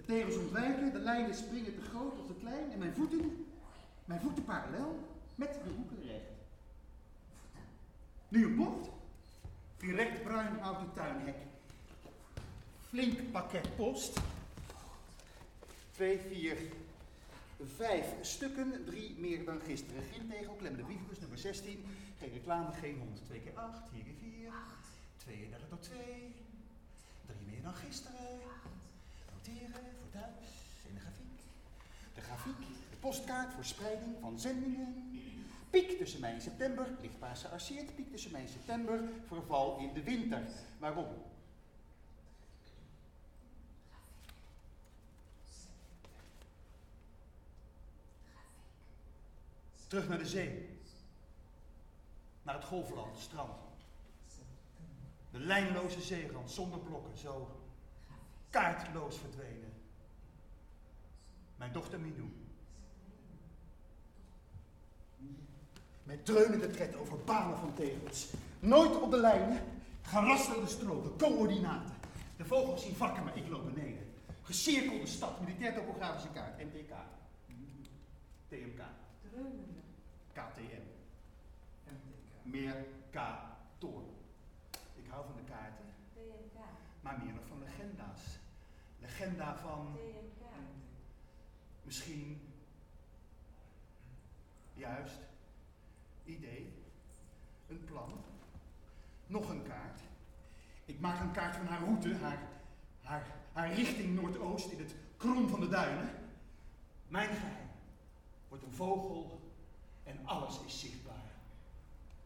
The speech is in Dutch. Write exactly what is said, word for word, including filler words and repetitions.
tegels ontwijken, de lijnen springen te groot of te klein en mijn voeten, mijn voeten parallel met de hoeken recht. Nu een bocht, direct bruin houten tuinhek. Flink pakket post. Twee, vier, vijf stukken, drie meer dan gisteren. Grintegel, klemmende brievenbus nummer zestien. Geen reclame, geen hond. Twee keer acht, hier keer vier. tweeëndertig door twee. Drie meer dan gisteren. Noteren voor thuis in de grafiek. De grafiek, de postkaart voor spreiding van zendingen. Piek tussen mei en september, lichtpaars gearseerd. Piek tussen mei en september, verval in de winter. Waarom? Terug naar de zee. Naar het golfland, het strand. De lijnloze zeerand, zonder blokken, zo kaartloos verdwenen. Mijn dochter Minou. Met dreunende tred over banen van tegels. Nooit op de lijnen, gerasselde stroken, coördinaten. De vogels zien vakken, maar ik loop beneden. Gecirkelde stad, militair topografische kaart, M T K. T M K. K T M. Meer K. Toorn. Ik hou van de kaarten. Maar meer nog van legenda's. Legenda van... Misschien... Juist... Idee. Een plan. Nog een kaart. Ik maak een kaart van haar route, haar, haar, haar richting noordoost in het krom van de duinen. Mijn geheim wordt een vogel en alles is zichtbaar.